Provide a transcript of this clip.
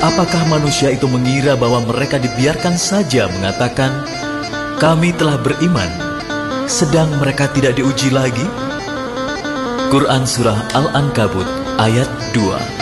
Apakah manusia itu mengira bahwa mereka dibiarkan saja mengatakan, "Kami telah beriman," sedang mereka tidak diuji lagi? Quran Surah Al-Ankabut ayat 2.